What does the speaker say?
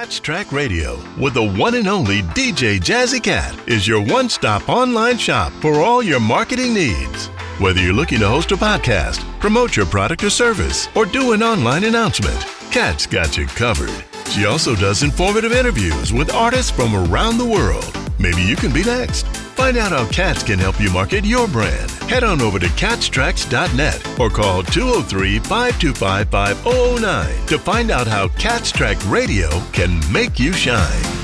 Cats Track Radio with the one and only DJ Jazzy Cat is your one-stop online shop for all your marketing needs. Whether you're looking to host a podcast, promote your product or service, or do an online announcement, Kat's got you covered. She also does informative interviews with artists from around the world. Maybe you can be next. Find out how Cats can help you market your brand. Head on over to catstracks.net or call 203-525-5009 to find out how Cats Track Radio can make you shine.